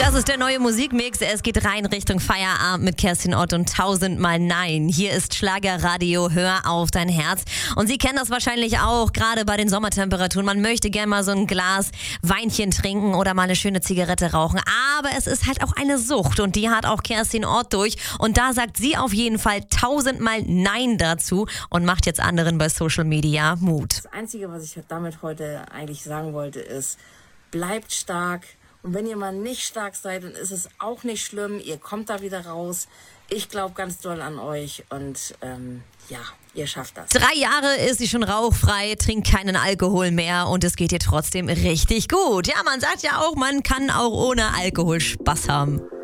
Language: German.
Das ist der neue Musikmix. Es geht rein Richtung Feierabend mit Kerstin Ott und 1000-mal Nein. Hier ist Schlagerradio, hör auf dein Herz. Und Sie kennen das wahrscheinlich auch, gerade bei den Sommertemperaturen. Man möchte gerne mal so ein Glas Weinchen trinken oder mal eine schöne Zigarette rauchen. Aber es ist halt auch eine Sucht und die hat auch Kerstin Ott durch. Und da sagt sie auf jeden Fall 1000-mal Nein dazu und macht jetzt anderen bei Social Media Mut. Das Einzige, was ich damit heute eigentlich sagen wollte, ist, bleibt stark. Und wenn ihr mal nicht stark seid, dann ist es auch nicht schlimm. Ihr kommt da wieder raus. Ich glaube ganz doll an euch und ihr schafft das. 3 Jahre ist sie schon rauchfrei, trinkt keinen Alkohol mehr und es geht ihr trotzdem richtig gut. Ja, man sagt ja auch, man kann auch ohne Alkohol Spaß haben.